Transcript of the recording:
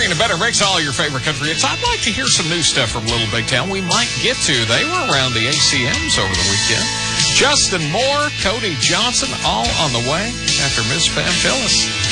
Country and a Better Mix, all your favorite country hits. I'd like to hear some new stuff from Little Big Town. We might get to. They were around the ACMs over the weekend. Justin Moore, Cody Johnson, all on the way after Miss Pam Phyllis.